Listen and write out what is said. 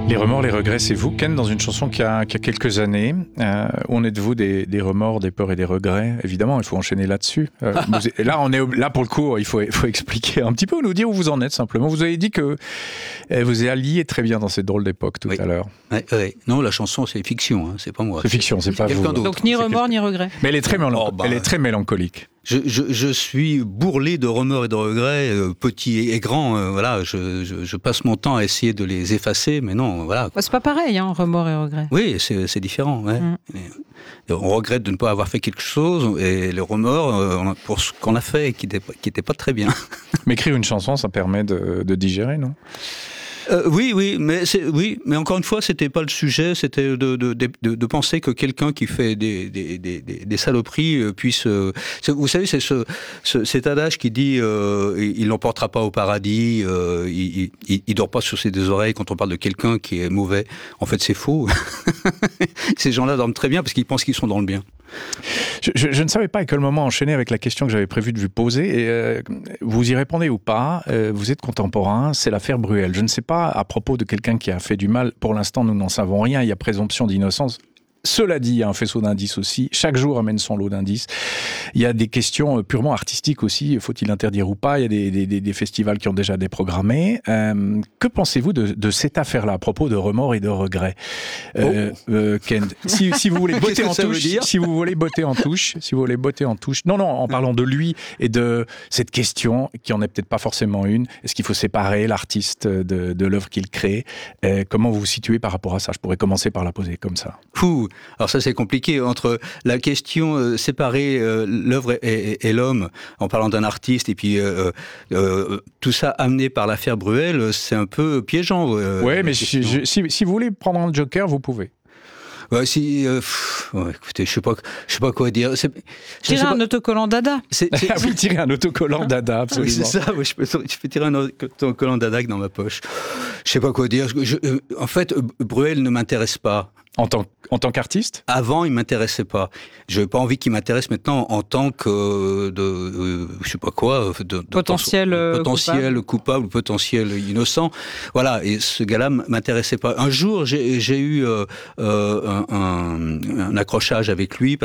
Les remords, les regrets, c'est vous, Ken, dans une chanson qui a quelques années. Où en êtes-vous des remords, des peurs et des regrets? Évidemment, il faut enchaîner là-dessus. Et là, là, pour le coup, il faut expliquer un petit peu, nous dire où vous en êtes, simplement. Vous avez dit que vous alliez très bien dans cette drôle d'époque tout à l'heure. Oui. Non, la chanson, c'est fiction, hein, c'est pas moi. C'est fiction, c'est pas vous. Donc ni remords, ni regrets. Mais elle est très mélancolique. Je suis bourrelé de remords et de regrets, petits et grands. Voilà, je passe mon temps à essayer de les effacer, mais non, voilà. C'est pas pareil, hein, remords et regrets. Oui, c'est différent. Ouais. On regrette de ne pas avoir fait quelque chose, et le remords pour ce qu'on a fait et qui n'était pas très bien. Mais écrire une chanson, ça permet de digérer, non ? Oui, mais encore une fois, c'était pas le sujet, c'était de penser que quelqu'un qui fait des saloperies puisse. Vous savez, c'est cet adage qui dit il l'emportera pas au paradis, il dort pas sur ses deux oreilles quand on parle de quelqu'un qui est mauvais. En fait, c'est faux. Ces gens-là dorment très bien parce qu'ils pensent qu'ils sont dans le bien. Je ne savais pas à quel moment enchaîner avec la question que j'avais prévu de vous poser. Et, vous y répondez ou pas. Vous êtes contemporain, c'est l'affaire Bruel. Je ne sais pas, à propos de quelqu'un qui a fait du mal, pour l'instant nous n'en savons rien, il y a présomption d'innocence. Cela dit, il y a un faisceau d'indices aussi. Chaque jour amène son lot d'indices. Il y a des questions purement artistiques aussi. Faut-il interdire ou pas ? Il y a des festivals qui ont déjà déprogrammé. Que pensez-vous de cette affaire-là à propos de remords et de regrets, Ken, si vous voulez botter en touche, si vous voulez botter en touche. Non, en parlant de lui et de cette question qui en est peut-être pas forcément une. Est-ce qu'il faut séparer l'artiste de l'œuvre qu'il crée ? Comment vous vous situez par rapport à ça ? Je pourrais commencer par la poser comme ça. Alors ça, c'est compliqué. Entre la question séparer l'œuvre et l'homme, en parlant d'un artiste, et puis tout ça amené par l'affaire Bruel, c'est un peu piégeant. Oui, mais si vous voulez prendre un joker, vous pouvez. Écoutez, je sais pas quoi dire. Tirer un autocollant Dada. Oui, tirer un autocollant Dada, absolument. Oui, c'est ça. Je peux tirer un autocollant Dada dans ma poche. Je sais pas quoi dire. En fait, Bruel ne m'intéresse pas. En tant qu'artiste ? Avant, il m'intéressait pas. Je n'ai pas envie qu'il m'intéresse maintenant en tant que je sais pas quoi, potentiel coupable, potentiel innocent. Voilà. Et ce gars-là m'intéressait pas. Un jour, j'ai eu un accrochage avec lui.